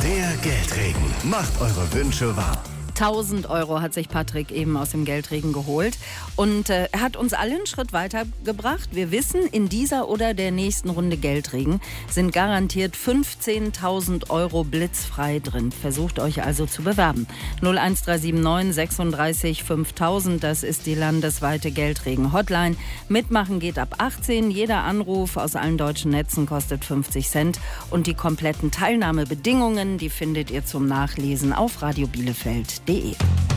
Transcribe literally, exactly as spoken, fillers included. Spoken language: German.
Der Geldregen macht eure Wünsche wahr. tausend Euro hat sich Patrick eben aus dem Geldregen geholt. Und äh, er hat uns alle einen Schritt weiter gebracht. Wir wissen, in dieser oder der nächsten Runde Geldregen sind garantiert fünfzehntausend Euro blitzfrei drin. Versucht euch also zu bewerben. null eins drei sieben neun sechsunddreißig fünftausend, das ist die landesweite Geldregen-Hotline. Mitmachen geht ab achtzehn. Jeder Anruf aus allen deutschen Netzen kostet fünfzig Cent. Und die kompletten Teilnahmebedingungen, die findet ihr zum Nachlesen auf radiobielefeld punkt de.